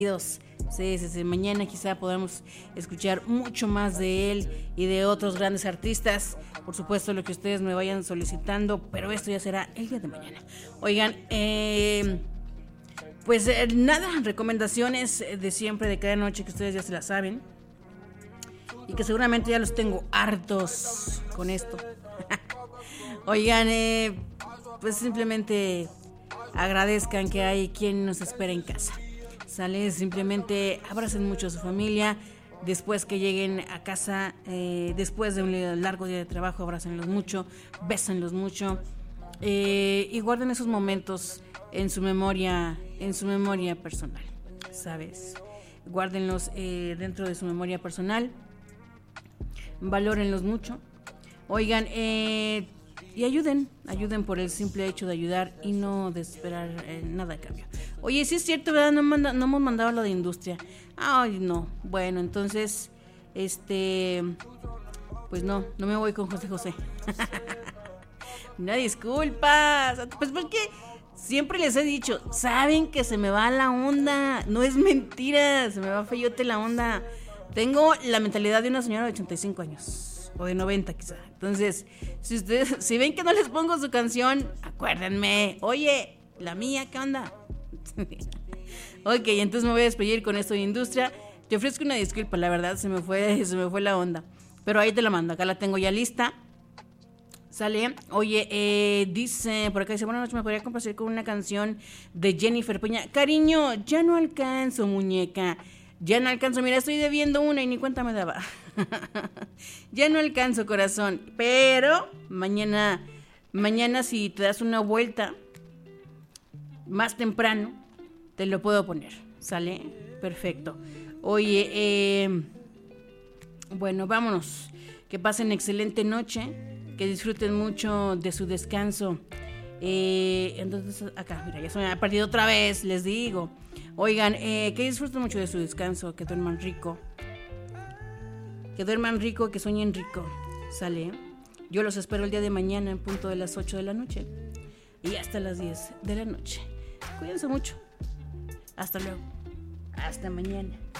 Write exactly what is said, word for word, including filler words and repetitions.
Sí, sí, sí, mañana quizá podamos escuchar mucho más de él y de otros grandes artistas. Por supuesto, lo que ustedes me vayan solicitando, pero esto ya será el día de mañana. Oigan, eh, pues eh, nada, recomendaciones de siempre, de cada noche, que ustedes ya se las saben. Y que seguramente ya los tengo hartos con esto. Oigan, eh, pues simplemente agradezcan que hay quien nos espera en casa. Sale, simplemente abracen mucho a su familia. Después que lleguen a casa, eh, después de un largo día de trabajo, abrácenlos mucho, bésenlos mucho, eh, y guarden esos momentos en su memoria, en su memoria personal, ¿sabes? Guárdenlos eh, dentro de su memoria personal, valórenlos mucho. Oigan, eh, y ayuden, ayuden por el simple hecho de ayudar y no de esperar eh, nada a cambio. Oye, sí es cierto, ¿verdad? No, manda, no hemos mandado lo de industria. Ay, no. Bueno, entonces, este, pues no, no me voy con José José. Una disculpa. Pues porque siempre les he dicho, saben que se me va la onda. No es mentira, se me va feyote la onda. Tengo la mentalidad de una señora de ochenta y cinco años. O de noventa quizá. Entonces, si ustedes, si ven que no les pongo su canción, acuérdenme. Oye, la mía, ¿qué onda? Ok, entonces me voy a despedir con esto de industria. Te ofrezco una disculpa, la verdad se me fue, se me fue la onda. Pero ahí te la mando, acá la tengo ya lista. Sale. Oye, eh, dice, por acá dice, buenas noches, me podría complacer con una canción de Jennifer Peña. Cariño, ya no alcanzo, muñeca. Ya no alcanzo, mira, estoy debiendo una y ni cuenta me daba. Ya no alcanzo, corazón. Pero mañana, mañana si te das una vuelta más temprano, te lo puedo poner. ¿Sale? Perfecto. Oye, eh, bueno, vámonos. Que pasen excelente noche. Que disfruten mucho de su descanso. Eh, entonces, acá, mira, ya se me ha perdido otra vez, les digo. Oigan, eh, que disfruten mucho de su descanso, que duerman rico. Que duerman rico, que sueñen rico. ¿Sale? Yo los espero el día de mañana en punto de las ocho de la noche. Y hasta las diez de la noche. Cuídense mucho. Hasta luego. Hasta mañana.